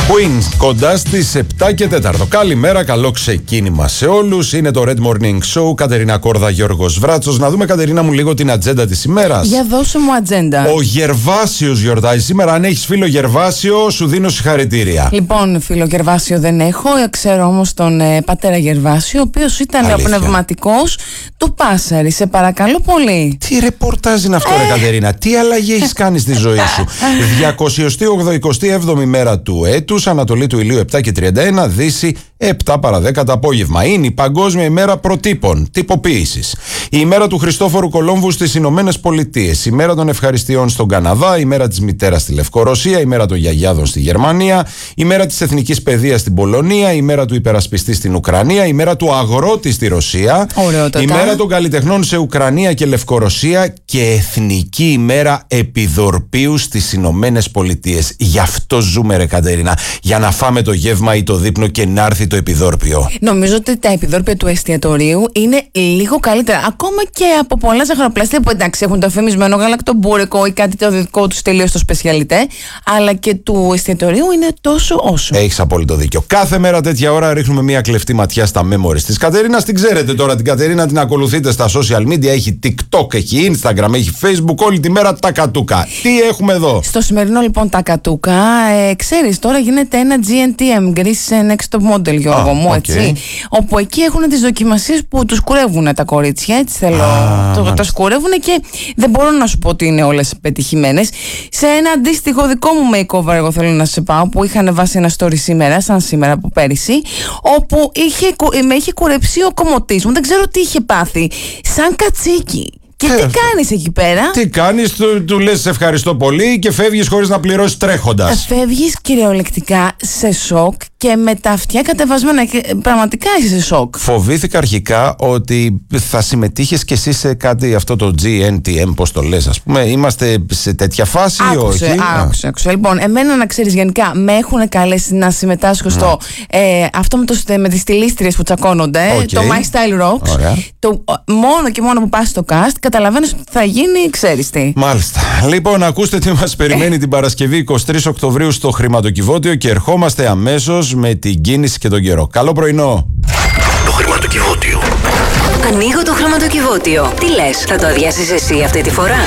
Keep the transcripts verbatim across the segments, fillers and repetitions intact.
Queen, κοντά στις επτά και τέσσερα. Καλημέρα, καλό ξεκίνημα σε όλους. Είναι το Red Morning Show. Κατερίνα Κόρδα, Γιώργος Βράτσος. Να δούμε, Κατερίνα μου, λίγο την ατζέντα της ημέρας. Για δώσε μου ατζέντα. Ο Γερβάσιος γιορτάζει σήμερα. Αν έχεις φίλο Γερβάσιο, σου δίνω συγχαρητήρια. Λοιπόν, φίλο Γερβάσιο δεν έχω. Ξέρω όμως τον ε, πατέρα Γερβάσιο, ο οποίος ήταν ο πνευματικός του Πάσαρη. Σε παρακαλώ πολύ. Τι ρεπορτάζ είναι αυτό, ρε Κατερίνα? Τι αλλαγή έχεις κάνει στη ζωή σου? διακόσια ογδοηκοστή έβδομη μέρα του έτους, Ανατολή του ηλίου επτά και τριάντα ένα, Δύση επτά παρά δέκα το απόγευμα. Είναι η Παγκόσμια ημέρα προτύπων, τυποποίησης. Η ημέρα του Χριστόφορου Κολόμβου στις Ηνωμένες Πολιτείες. Η μέρα των ευχαριστειών στον Καναδά. Η μέρα της μητέρας στη Λευκορωσία. Η μέρα των γιαγιάδων στη Γερμανία. Η μέρα της εθνικής παιδείας στην Πολωνία. Η μέρα του υπερασπιστή στην Ουκρανία. Η μέρα του αγρότη στη Ρωσία. Ωραιότατα. Η μέρα των καλλιτεχνών σε Ουκρανία και Λευκορωσία. Και Εθνική ημέρα επιδορπίου στις Ηνωμένες Πολιτείες. Γι' αυτό ζούμε, ρε Κατερίνα. Για να φάμε το γεύμα ή το δείπνο και να έρθει το επιδόρπιο. Νομίζω ότι τα επιδόρπια του εστιατορίου είναι λίγο καλύτερα. Ακόμα και από πολλά ζαχαροπλαστεία που εντάξει έχουν το αφημισμένο γαλακτομπούρεκο ή κάτι το δικό του τελείως το σπεσιαλιτέ. Αλλά και του εστιατορίου είναι τόσο όσο. Έχεις απόλυτο δίκιο. Κάθε μέρα τέτοια ώρα ρίχνουμε μια κλεφτή ματιά στα memories της Κατερίνας. Την ξέρετε τώρα την Κατερίνα, την ακολουθείτε στα social media. Έχει TikTok, έχει Instagram, έχει Facebook. Όλη τη μέρα τα κατούκα. Τι έχουμε εδώ? Στο σημερινό λοιπόν τα κατούκα, ε, ξέρεις, τώρα γίνεται ένα τζι εν τι εμ, Greece Next Top Model, Γιώργο μου, okay. έτσι. Όπου εκεί έχουν τις δοκιμασίες που τους κουρεύουν τα κορίτσια, έτσι θέλω. Ah, το, τα σκουρεύουν και δεν μπορώ να σου πω ότι είναι όλες πετυχημένες. Σε ένα αντίστοιχο δικό μου makeover, εγώ θέλω να σε πάω, που είχα ανεβάσει ένα story σήμερα, σαν σήμερα από πέρυσι, όπου είχε, με είχε κουρεψεί ο κομμωτής μου, δεν ξέρω τι είχε πάθει, σαν κατσίκι. Και τι κάνεις εκεί πέρα? Τι κάνεις, του, του λες ευχαριστώ πολύ και φεύγεις χωρίς να πληρώσεις τρέχοντας. Φεύγεις κυριολεκτικά σε σοκ και με τα αυτιά κατεβασμένα. Πραγματικά είσαι σε σοκ. Φοβήθηκα αρχικά ότι θα συμμετείχες και εσύ σε κάτι αυτό το τζι εν τι εμ, πώς το λες, ας πούμε. Είμαστε σε τέτοια φάση ή όχι? Άκουσε, άκουσε. Λοιπόν, εμένα να ξέρεις, γενικά με έχουν καλέσει να συμμετάσχω στο ε, αυτό με, το, με τις στιλίστριες που τσακώνονται, okay. Το My Style Rocks. Το, μόνο και μόνο που πας στο cast, καταλαβαίνεις ότι θα γίνει, ξέρεις τι. Μάλιστα. Λοιπόν, ακούστε τι μας περιμένει την Παρασκευή εικοστή τρίτη Οκτωβρίου στο Χρηματοκιβώτιο και ερχόμαστε αμέσως με την κίνηση και τον καιρό. Καλό πρωινό. Το Χρηματοκιβώτιο. Ανοίγω το Χρηματοκιβώτιο. Τι λες, θα το αδειάσεις εσύ αυτή τη φορά?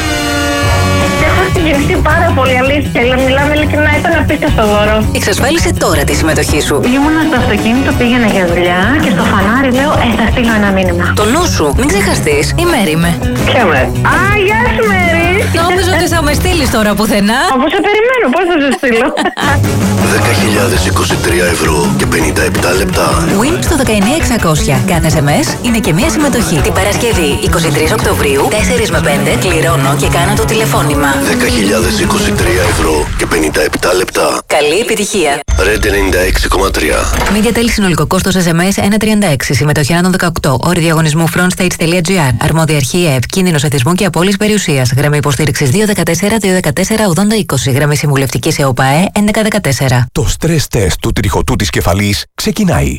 Έχω συγκινηθεί πάρα πολύ, αλήθεια. Μιλάμε ειλικρινά, ήταν απίστευτο δώρο. Εξασφάλισε τώρα τη συμμετοχή σου. Ήμουνα στο αυτοκίνητο, πήγαινα για δουλειά και στο φανάρι λέω: Ε, θα στείλω ένα μήνυμα. Το νου σου, μην ξεχαστείς. Η Μέρη είμαι. Ποια Μέρη? Α, γεια σου, Μέρη. Νόμιζα ότι θα με στείλεις τώρα πουθενά. Αφού σε περιμένω, πώς θα σε στείλω? δέκα χιλιάδες είκοσι τρία ευρώ και πενήντα επτά λεπτά. Win στο δεκαεννιά εξακόσια. Κάθε ες εμ ες είναι και μία συμμετοχή. Την Παρασκευή εικοστή τρίτη Οκτωβρίου, τέσσερα με πέντε, κληρώνω και κάνω το τηλεφώνημα. δέκα χιλιάδες είκοσι τρία ευρώ και πενήντα επτά λεπτά. Καλή επιτυχία. Red ενενήντα έξι κόμμα τρία. Media Tel, συνολικό κόστος ες εμ ες ένα τριάντα έξι. Συμμετοχή άνω των δεκαοκτώ. Όροι διαγωνισμού frontstage.gr. Αρμόδια αρχή ΕΕΠ. Κίνδυνος εθισμού και απώλειας περιουσίας. Γραμμή υποστήριξης δύο δεκατέσσερα δύο δεκατέσσερα ογδόντα είκοσι. Γραμμή συμβουλευτικής ΕΟΠΑΕ έντεκα δεκατέσσερα. Το stress test του τριχωτού της κεφαλής ξεκινάει.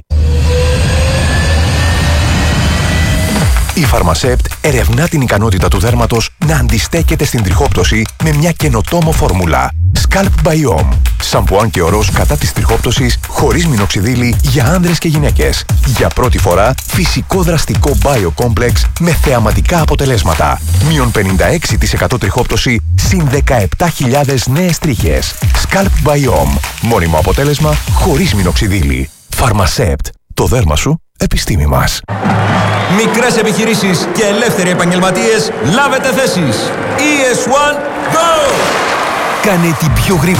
Η Φαρμασέπτ ερευνά την ικανότητα του δέρματος να αντιστέκεται στην τριχόπτωση με μια καινοτόμο φόρμουλα. Scalp Biome. Σαμπουάν και ορός κατά της τριχόπτωσης χωρίς μινοξιδίλη για άνδρες και γυναίκες. Για πρώτη φορά φυσικό δραστικό Biocomplex με θεαματικά αποτελέσματα. Μείον πενήντα έξι τοις εκατό τριχόπτωση συν δεκαεπτά χιλιάδες νέες τρίχες. Scalp Biome. Μόνιμο αποτέλεσμα χωρίς μινοξιδίλη. Φαρμασέπτ. Το δέρμα σου, επιστήμη μας. Μικρές επιχειρήσεις και ελεύθεροι επαγγελματίες, λάβετε θέσεις. ι ες one, go! Κάνε την πιο γρήγορη